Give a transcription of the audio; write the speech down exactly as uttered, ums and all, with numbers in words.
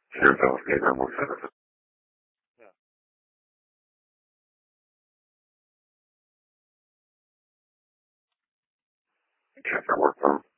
Siento que era muy fácil. Yeah. Can't work on